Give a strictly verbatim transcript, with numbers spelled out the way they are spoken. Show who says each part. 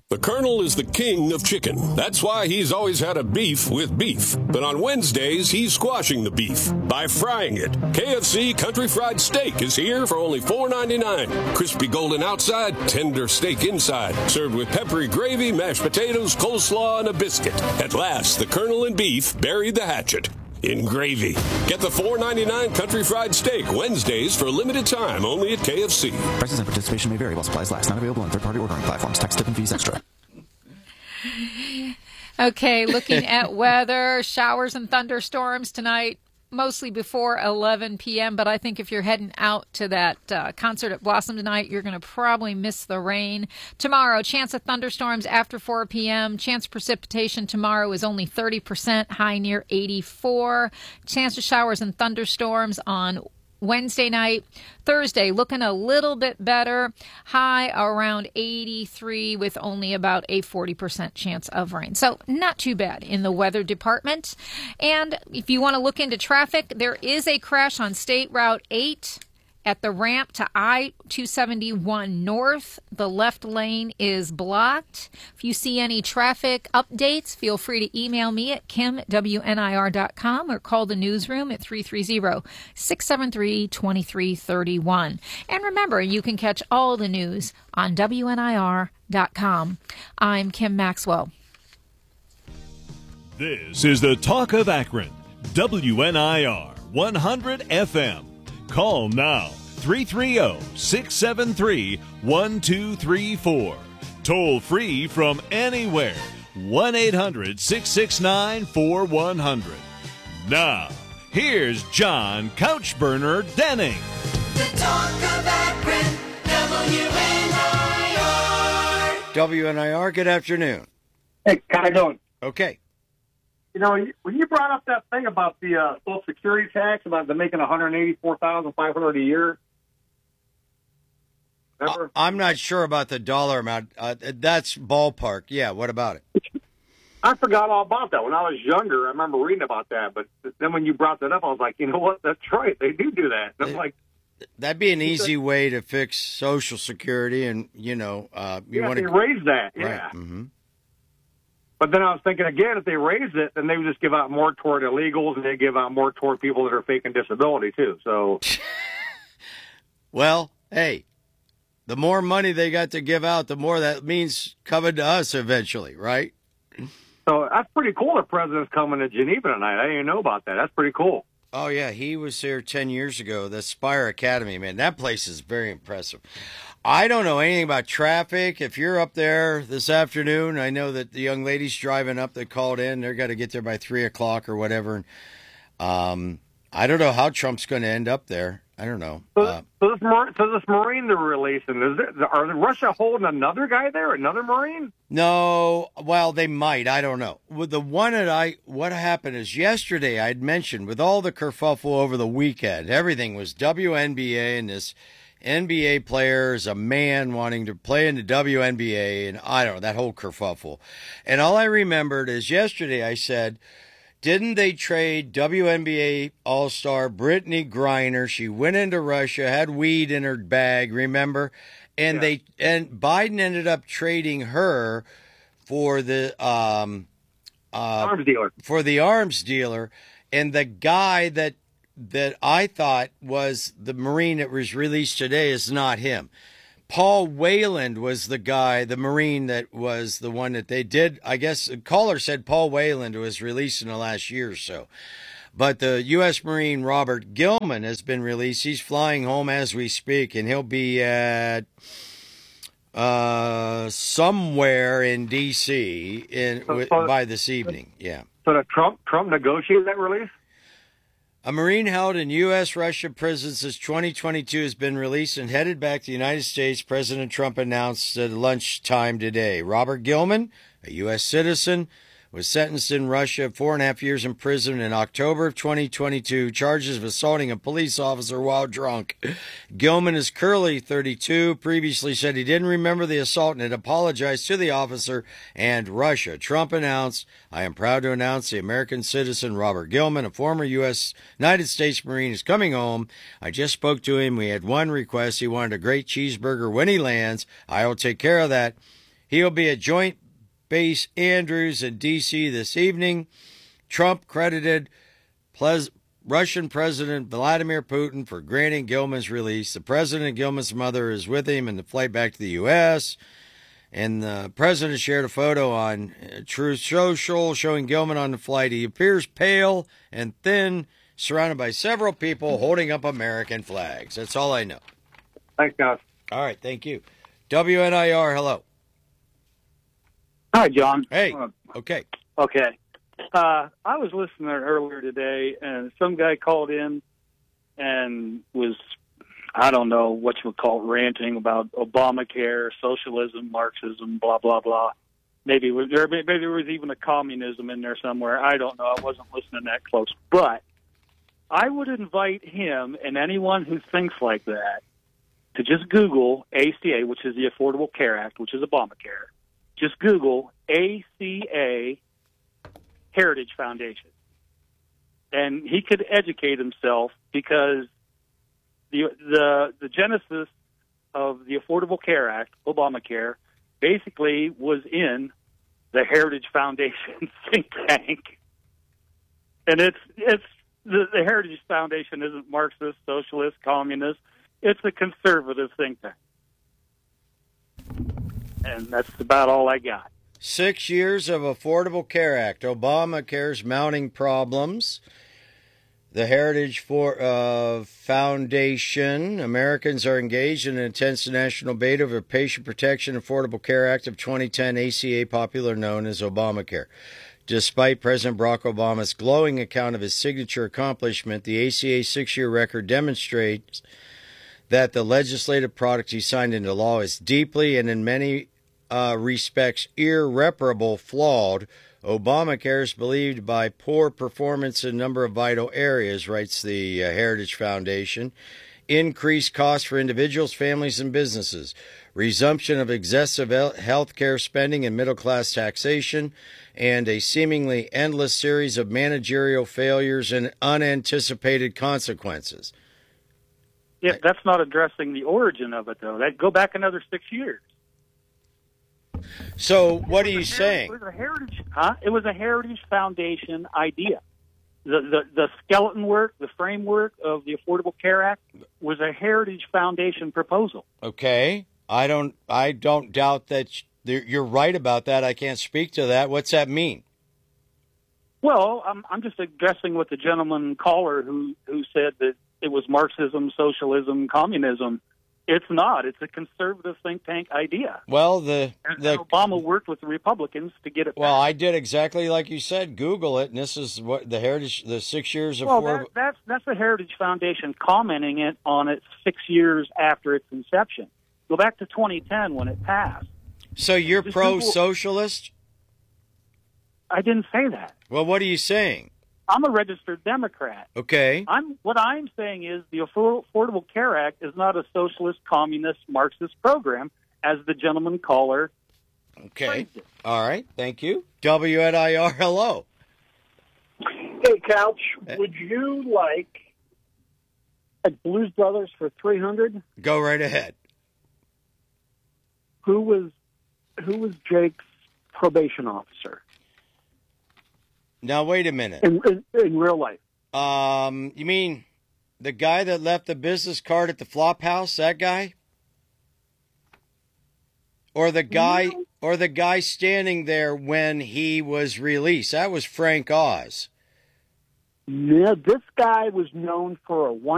Speaker 1: The Colonel is the king of chicken. That's why he's always had a beef with beef. But on Wednesdays, he's squashing the beef by frying it. K F C Country Fried Steak is here for only four ninety-nine. Crispy golden outside, tender steak inside. Served with peppery gravy, mashed potatoes, coleslaw, and a biscuit. At last, the Colonel and beef buried the hatchet in gravy. Get the four ninety-nine Country Fried Steak Wednesdays for a limited time only at K F C.
Speaker 2: Prices and participation may vary while supplies last. Not available on third-party ordering platforms. Tax, tip, and fees extra.
Speaker 3: Okay, looking at weather, showers and thunderstorms tonight, mostly before eleven p.m., but I think if you're heading out to that uh, concert at Blossom tonight, you're going to probably miss the rain. Tomorrow, chance of thunderstorms after four p.m. Chance of precipitation tomorrow is only thirty percent, high near eighty-four. Chance of showers and thunderstorms on Wednesday night. Thursday, looking a little bit better, high around eighty-three with only about a forty percent chance of rain. So not too bad in the weather department. And if you want to look into traffic, there is a crash on State Route eight at the ramp to I two seventy-one North. The left lane is blocked. If you see any traffic updates, feel free to email me at kim at w n i r dot com or call the newsroom at three three zero, six seven three, two three three one. And remember, you can catch all the news on w n i r dot com. I'm Kim Maxwell.
Speaker 4: This is the Talk of Akron, W N I R one hundred F M. Call now, three three zero, six seven three, one two three four. Toll free from anywhere, one eight hundred, six six nine, four one zero zero. Now, here's John Couchburner Denning.
Speaker 5: The Talk of Akron, W N I R.
Speaker 6: W N I R, good afternoon.
Speaker 7: Hey, how you doing?
Speaker 6: Okay.
Speaker 7: You know, when you brought up that thing about the uh, Social Security tax, about them making one hundred eighty-four thousand five hundred dollars a year, remember?
Speaker 6: I'm not sure about the dollar amount. Uh, that's ballpark. Yeah, what about it?
Speaker 7: I forgot all about that. When I was younger, I remember reading about that. But then when you brought that up, I was like, you know what? That's right. They do do that. And I'm like,
Speaker 6: that'd be an easy way to fix Social Security, and, you know, uh, you
Speaker 7: yeah,
Speaker 6: want
Speaker 7: they
Speaker 6: to
Speaker 7: raise that.
Speaker 6: Right.
Speaker 7: Yeah.
Speaker 6: Mm-hmm.
Speaker 7: But then I was thinking again, if they raise it, then they would just give out more toward illegals, and they give out more toward people that are faking disability too. So,
Speaker 6: well, hey, the more money they got to give out, the more that means coming to us eventually, right?
Speaker 7: So that's pretty cool. The president's coming to Geneva tonight. I didn't even know about that. That's pretty cool.
Speaker 6: Oh, yeah, he was here ten years ago. The Spire Academy, man, that place is very impressive. I don't know anything about traffic. If you're up there this afternoon, I know that the young lady's driving up that called in. They're got to get there by three o'clock or whatever. And, um, I don't know how Trump's going to end up there. I don't know.
Speaker 7: So,
Speaker 6: Uh,
Speaker 7: so, this, Mar- so this Marine they're releasing, is it, are Russia holding another guy there, another Marine?
Speaker 6: No, well, they might. I don't know. With the one that I, what happened is yesterday I'd mentioned with all the kerfuffle over the weekend, everything was W N B A and this N B A player is a man wanting to play in the W N B A, and I don't know, that whole kerfuffle. And all I remembered is yesterday I said, didn't they trade W N B A All-Star Brittany Griner? She went into Russia, had weed in her bag, remember? And
Speaker 7: Yeah.
Speaker 6: they and Biden ended up trading her for the um uh
Speaker 7: Arms dealer.
Speaker 6: for the arms dealer, and the guy that that I thought was the Marine that was released today is not him. Paul Wayland was the guy, the Marine that was the one that they did. I guess the caller said Paul Wayland was released in the last year or so. But the U S Marine Robert Gilman has been released. He's flying home as we speak, and he'll be at uh, somewhere in D C in
Speaker 7: So-
Speaker 6: w-
Speaker 7: so-
Speaker 6: by this evening. Yeah.
Speaker 7: So did Trump Trump negotiated that release?
Speaker 6: A Marine held in U S Russia prison since twenty twenty-two has been released and headed back to the United States, President Trump announced at lunchtime today. Robert Gilman, a U S citizen, was sentenced in Russia four and a half years in prison in October of twenty twenty-two, charges of assaulting a police officer while drunk. Gilman is currently thirty-two, previously said he didn't remember the assault and had apologized to the officer and Russia. Trump announced, I am proud to announce the American citizen Robert Gilman, a former U S United States Marine, is coming home. I just spoke to him. We had one request. He wanted a great cheeseburger when he lands. I will take care of that. He'll be at Joint Base Andrews in D C this evening. Trump credited Ples- Russian President Vladimir Putin for granting Gilman's release. The president and Gilman's mother is with him in the flight back to the U S, and the president shared a photo on Truth Social showing Gilman on the flight. He appears pale and thin, surrounded by several people holding up American flags. That's all I know.
Speaker 7: Thanks, guys.
Speaker 6: All right, thank you. W N I R, hello.
Speaker 8: Hi, John.
Speaker 6: Hey,
Speaker 8: Uh,
Speaker 6: okay.
Speaker 8: okay. Uh, I was listening earlier today, and some guy called in and was, I don't know what you would call it, ranting about Obamacare, socialism, Marxism, blah, blah, blah. Maybe it was, there, maybe there was even a communism in there somewhere. I don't know. I wasn't listening that close. But I would invite him and anyone who thinks like that to just Google A C A, which is the Affordable Care Act, which is Obamacare. Just Google A C A Heritage Foundation. And he could educate himself, because the the the genesis of the Affordable Care Act, Obamacare, basically was in the Heritage Foundation think tank. And it's it's the, the Heritage Foundation isn't Marxist, socialist, communist. It's a conservative think tank. And that's about all I got.
Speaker 6: Six years of Affordable Care Act. Obamacare's mounting problems. The Heritage for, uh, Foundation. Americans are engaged in an intense national debate over Patient Protection Affordable Care Act of twenty ten, A C A, popular known as Obamacare. Despite President Barack Obama's glowing account of his signature accomplishment, the A C A six-year record demonstrates that the legislative product he signed into law is deeply and in many uh, respects irreparable flawed. Obamacare is believed by poor performance in a number of vital areas, writes the uh, Heritage Foundation. Increased costs for individuals, families, and businesses. Resumption of excessive health care spending and middle-class taxation. And a seemingly endless series of managerial failures and unanticipated consequences.
Speaker 8: Yeah, that's not addressing the origin of it, though. That go back another six years.
Speaker 6: So what are you
Speaker 8: It
Speaker 6: saying?
Speaker 8: was a heritage, huh? It was a Heritage Foundation idea. The, the the skeleton work, the framework of the Affordable Care Act was a Heritage Foundation proposal.
Speaker 6: Okay, I don't I don't doubt that you're right about that. I can't speak to that. What's that mean?
Speaker 8: Well, I'm I'm just addressing what the gentleman caller who who said that it was Marxism, socialism, communism. It's not. It's a conservative think tank idea.
Speaker 6: Well, the,
Speaker 8: and,
Speaker 6: the
Speaker 8: and Obama worked with the Republicans to get it.
Speaker 6: Well,
Speaker 8: passed.
Speaker 6: I did exactly like you said. Google it, and this is what the Heritage, the six years of.
Speaker 8: Well,
Speaker 6: four...
Speaker 8: that, that's that's the Heritage Foundation commenting it on it six years after its inception. Go back to twenty ten when it passed.
Speaker 6: So you're
Speaker 8: Just
Speaker 6: pro-socialist?
Speaker 8: I didn't say that.
Speaker 6: Well, what are you saying?
Speaker 8: I'm a registered Democrat.
Speaker 6: Okay.
Speaker 8: I'm what I'm saying is the Affordable Care Act is not a socialist, communist, Marxist program, as the gentleman caller.
Speaker 6: Okay. All right. Thank you. W N I R. Hello.
Speaker 9: Hey, Couch. Would you like a Blues Brothers for three hundred?
Speaker 6: Go right ahead.
Speaker 9: Who was who was Jake's probation officer?
Speaker 6: Now wait a minute.
Speaker 9: In, in, in real life.
Speaker 6: Um, you mean the guy that left the business card at the flop house? That guy? Or the guy, no. or the guy standing there when he was released? That was Frank Oz.
Speaker 9: Yeah, this guy was known for a one.